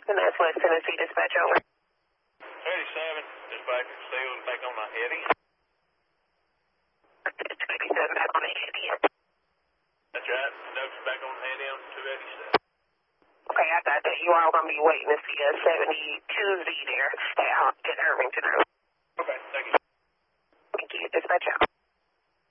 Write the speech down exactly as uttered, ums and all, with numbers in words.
And that's West Tennessee Dispatch over. thirty-seven, dispatcher, still back on the heady. thirty-seven back on the heady. That's right, Doug's back on the heady on two eighty-seven. Okay, I got that. You are going to be waiting to see a seventy-two